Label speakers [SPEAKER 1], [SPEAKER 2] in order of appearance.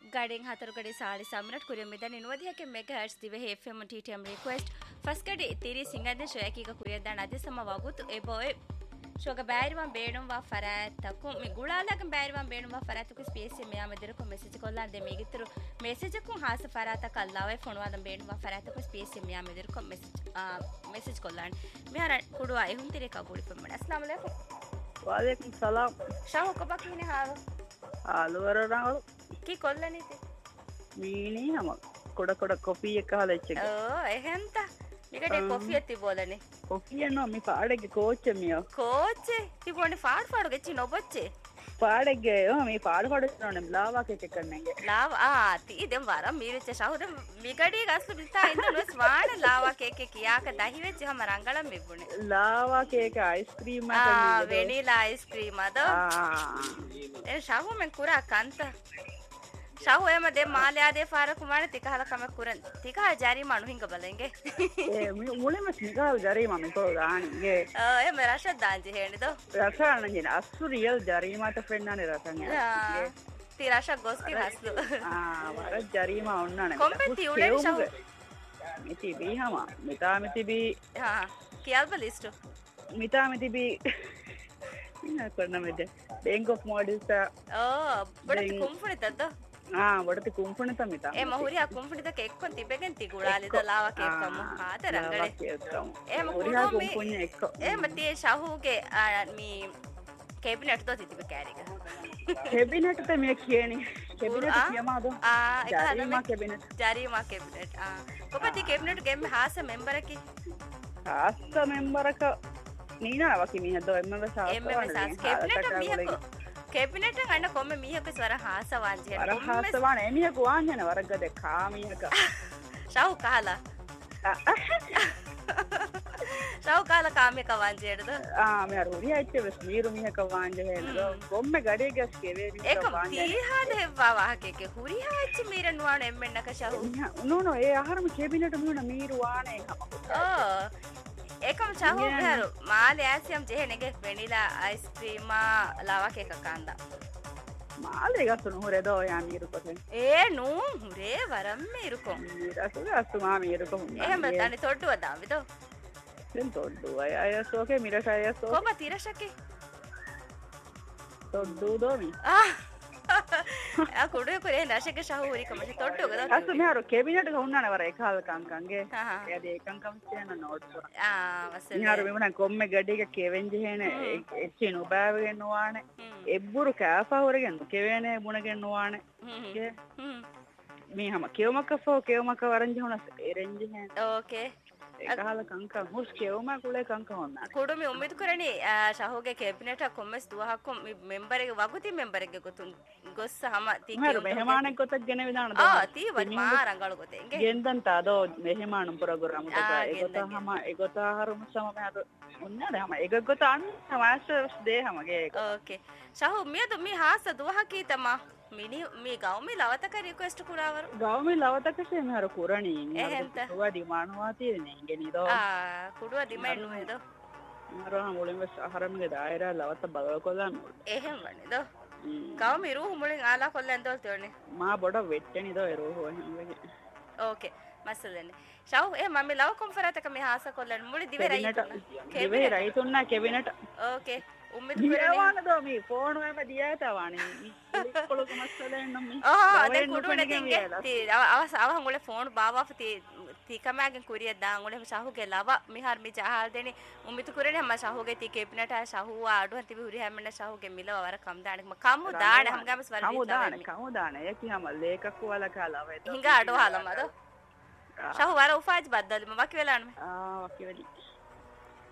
[SPEAKER 1] guarding हाथर गड़ी 3:30 कुरिय मिदन इनवधिया के मेगाहर्ट्ज दिवे एफएम टीटीएम रिक्वेस्ट फर्स्ट गड़ी तीरी सिंगंदे शोयकी का कुरिय दान अदे सम वगुत एबोए शोगा बैरिवन बेणुम वा फरातकु मि गुळालग बैरिवन बेणुम वा फरातकु स्पेस मे आमदरको मेसेज कोल्लान दे मिगितರು मेसेज को हास फरातक अल्लावे फोनवादम बेणुम वा फरातकु स्पेस मे आमदरको मेसेज कोल्लान मेहर कुडवा एहुन तिरे का गुळि पमण अस्सलाम वालेकुम
[SPEAKER 2] वालेकुम सलाम
[SPEAKER 1] शाहु को बकिने हाव
[SPEAKER 2] हालो वररांगळु
[SPEAKER 1] की कोल्लानी ते
[SPEAKER 2] मीनी हम कोड कोड कॉफी එක හලා ඉච්චක
[SPEAKER 1] ඕ එහෙන්ත මිකට කොෆි ඇති බෝලනේ
[SPEAKER 2] කොෆි යනවා මේ පාඩගේ කෝච් මියෝ
[SPEAKER 1] කෝච් තිබෝනේ ෆාඩ් ගෙච්චි නොබොච්චේ
[SPEAKER 2] පාඩගේ මේ පාඩ කරනනේ ලාවා කෙක කරන්නේ
[SPEAKER 1] ලාව ती දෙම් වරම් මීරච්ච ශහුද මිකඩී ගස්ලු බිතා ඉන්න ස්වාණ ලාවා කේක කියාක දහි වෙච්ච හැම රංගලම් මෙබුනේ
[SPEAKER 2] ලාවා කේක අයිස්ක්‍රීම්
[SPEAKER 1] එක වෙනිලා අයිස්ක්‍රීම් අද ඒ ශහු මෙන් කුරා කන්ත शाहू एम दे माले आदे फारक माने तिकाला कम कुरन तिका जारी मानु हिंग बलेंगे
[SPEAKER 2] ए मुले में निकाल जारी मामे को गाणगे
[SPEAKER 1] ए मेरा शब्दांजी हेने दो
[SPEAKER 2] रसाण ने असु रियल जारी मा तो फ्रेंड ने रसांगे
[SPEAKER 1] तिराशा गोस्ती हसलो
[SPEAKER 2] वर जारी मा उन्नाने
[SPEAKER 1] कंपेटी उडे शाहू
[SPEAKER 2] मिति बी हमा मिता मिति बी
[SPEAKER 1] हां कियाल बलिस्ट
[SPEAKER 2] मिता मिति बी इना करना में दे बैंक ऑफ मॉडल्स
[SPEAKER 1] बड़े कुंफुने तद
[SPEAKER 2] वडती कुंफुने तमिता
[SPEAKER 1] ए महुरिया कुंफुने त केक कोन तिबेगन ति गुळाले द लावा केक कम हात रंगळे ए महुरिया कुंफुने एक्को ए मते शाहू के मी कैबिनेट तो तिबे कैरिगा
[SPEAKER 2] कैबिनेट ते मे कियनी कैबिनेट कियमा दो जारी मा कैबिनेट कोपति कैबिनेट गेम में हास मेंबर की नीना वकी मी हदो एम कैबिनेट मी कैबिनेट गන්න කොම්ම මීහක ස්වර හාස වාංජේ අර හාස වාන එමිහක වාංජන වරගද කා මීහක
[SPEAKER 1] ශාහු කාලා ශාහු කාලා කාමයක වාංජේඩද
[SPEAKER 2] මේ අර උරිය ඇච්ච වෙස් මීරු මීහක වාංජේ නේද කොම්ම ගඩේ ගස් කෙවේ මීහක වාංජේ
[SPEAKER 1] ඒක තීහාද හෙව්වා වාහකේක හුරිය ඇච්ච මීරන් වාන එම්මෙන්නක ශාහු
[SPEAKER 2] නෝ ඒ ආහාරම कैबिनेट මීන මීරු වානේ කම
[SPEAKER 1] ඒකම ශාහු බහරු මාලේ ඇසියම් ජෙහෙනෙගේ වෙනිලා අයිස්ක්‍රීම් ලාවා කේක කාන්දා
[SPEAKER 2] මාලේ ගස්සන හොරේ දෝ යා මීරුකොතේ
[SPEAKER 1] ඒ නූ හුරේ වරම් මීරුකො
[SPEAKER 2] මීරසු ගස්සු මා මීරුකො
[SPEAKER 1] එහෙම තනි තොඩ්ඩුව දාවිදෝ
[SPEAKER 2] දෙන් තොඩ්ඩුව අයසෝකේ මිරෂ අයසෝ
[SPEAKER 1] කොබ තිරෂකේ
[SPEAKER 2] තොඩ්ඩු දෝමි
[SPEAKER 1] ಆ ಕುಡುವೆ ಕುರೆ ನಶಕ್ಕೆ ಶಾಹು ಊರಿ ಕಮಶೆ ತೊಟ್ಟು ಹೋಗದ
[SPEAKER 2] ಅಸು ಮೇರು ಕ್ಯಾಬಿನೆಟ್ ಗೆ ಉನ್ನಾನೆ ವರ ಏಕಾಲ ಕಾಂಕಂಗೆ ಅದೇ ಏಕಂಕಂ ಸೇನ ನೋಟ್ಸ್ ವಸೆ ಯಾರು ವಿಮನ ಕೊಮ್ಮೆ ಗಡಿಗೆ ಕೆವೆಂಜಿ ಹೇನೆ ಎಚ್ಚಿನು ಬಾವಿಗೆ ನುವಾನೆ ಎಬ್ಬರು ಕಾಫಾ ಹೊರಗೆ ಕೆವೆನೆ ಬುಣಗೆ ನುವಾನೆ ಮೀ ಹಮ ಕೇವಮಕ್ಕ ವರಂಜಿ ಹುಣ ಎರಂಜಿ ಹೇನೆ ಓಕೆ ඒකාල කංකම් හුස් කෙවම කුලේ කංකම් වන්න
[SPEAKER 1] කුඩුමි උම්මිද කරණි ශාහුගේ කැබිනට් එක කොම්මස් දුවහක්කො මෙම්බර් එක වගුති මෙම්බර් එක ගොතුන් ගොස්ස හම ති
[SPEAKER 2] මරු මෙහෙමානෙක් ගොතක් ගෙන විදාන
[SPEAKER 1] ති වරි මා රංගල ගොතේ ගේ
[SPEAKER 2] ගෙන්දන් තාදෝ මෙහෙමානුම් ප්‍රෝග්‍රෑම් එක ඒගොත හම ඒගොත හරුම සම මහද උන්නද හම ඒක ගොත අන්න මාස්ටර්ස් දේ හමගේ
[SPEAKER 1] ඕකේ ශාහු මියද මි හාස දුවහකී තමා මිනි මේ ගෞමි ලවතක රික්වෙස්ට් කුරාවර
[SPEAKER 2] ගෞමි ලවතක සෙමහර කුරණි එහෙන්ත කුඩුව දිමානවා තියෙන්නේ ගෙනිදෝ
[SPEAKER 1] කුඩුව දිමෙන්නු නේද
[SPEAKER 2] මරහ මුලින්ම ආහාරමගේ දායරා ලවත බලව කොල්ලන්
[SPEAKER 1] එහෙම වනේද ගෞමි රූහ මුලින් ආලා කොල්ලන් දොල් තෝනේ
[SPEAKER 2] මා බොඩ වෙට්ටනි දෝ රූහ එහෙම වගේ
[SPEAKER 1] ඕකේ මසලනේ ශාහු මම ලව කොන්ෆරන්ස් එක මේ හාස කොල්ලන් මුලි දිවේ
[SPEAKER 2] රයිතුන්නා කෙබිනට
[SPEAKER 1] ඕකේ
[SPEAKER 2] උම්මිද කරන්නේ දෝ මේ ෆෝන් වල දියාතා වානේ කොලක මස්සලෙන් නම්
[SPEAKER 1] අද කුඩුනේ තින්ගේ ති අවහ මුලේ ෆෝන් බාවා ති කමගෙන් කුරිය දාන් උලේ ශාහුගේ ලව මිහාර මි ජහල් දෙනි උම්මිද කරන්නේ හම ශාහුගේ ති කෙප්නට ශාහු ආඩුවන් තිබි හුරි හැමන්න ශාහුගේ මිලව වර කම් දාන කමු දාන හම ගම ස්වර
[SPEAKER 2] කමු දාන යකි හම ලේකක් වල කාලව
[SPEAKER 1] හිඟ ආඩෝ හලමද ශාහු වර උෆාජ් බද්දල් මම වකි වෙලාන
[SPEAKER 2] වකි වෙලි